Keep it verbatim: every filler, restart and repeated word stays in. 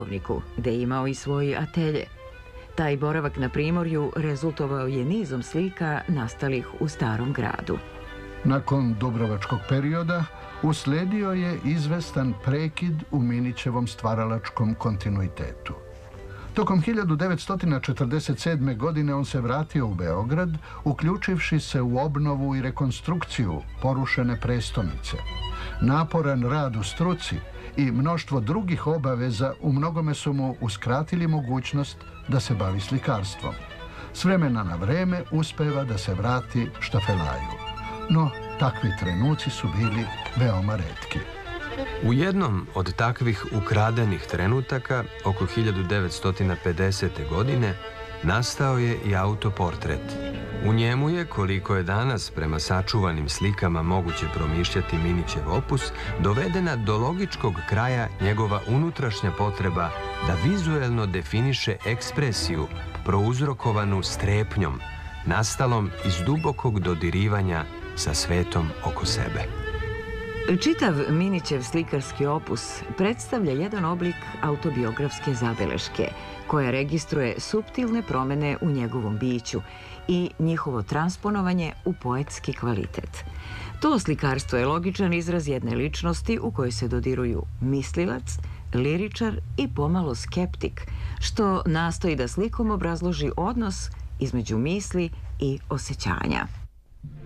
gde je imao i svoj atelje. Taj boravak na Primorju rezultovao je nizom slika nastalih u Starom gradu. Nakon Dubrovačkog perioda usledio je izvestan prekid u Minićevom stvaralačkom kontinuitetu. Tokom hiljadu devetsto četrdeset sedme. godine on se vratio u Beograd, uključivši se u obnovu i rekonstrukciju porušene prestonice. Naporan rad u struci i mnoštvo drugih obaveza u mnogome su mu uskratili mogućnost da se bavi slikarstvom. S vremena na vreme uspeva da se vrati štafelaju. No, takvi trenuci su bili veoma retki. U jednom od takvih ukradenih trenutaka, oko hiljadu devetsto pedesete. godine, nastao je i autoportret. U njemu je, koliko je danas prema sačuvanim slikama moguće promišljati Minićev opus, dovedena do logičkog kraja njegova unutrašnja potreba da vizuelno definiše ekspresiju prouzrokovanu strepnjom, nastalom iz dubokog dodirivanja sa svetom oko sebe. Čitav Minićev slikarski opus predstavlja jedan oblik autobiografske zabeleške koja registruje suptilne promene u njegovom biću i njihovo transponovanje u poetski kvalitet. To slikarstvo je logičan izraz jedne ličnosti u kojoj se dodiruju mislilac, liričar i pomalo skeptik, što nastoji da slikom obrazloži odnos između misli i osjećanja.